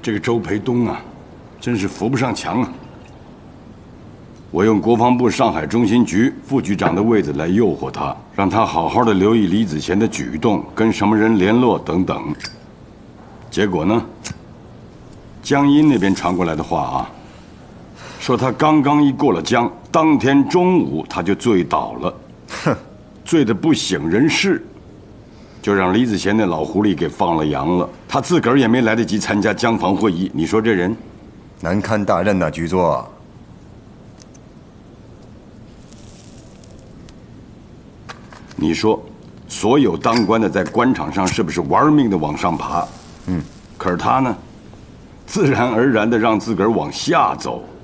这个周培东啊，真是扶不上墙啊！我用国防部上海中心局副局长的位子来诱惑他，让他好好的留意李子贤的举动，跟什么人联络等等。结果呢，江阴那边传过来的话啊，说他刚刚一过了江，当天中午他就醉倒了，哼，醉得不省人事，就让李子贤那老狐狸给放了羊了。他自个儿也没来得及参加江防会议，你说这人难堪大任呐，局座。 你说，所有当官的在官场上是不是玩命的往上爬？可是他呢，自然而然的让自个儿往下走。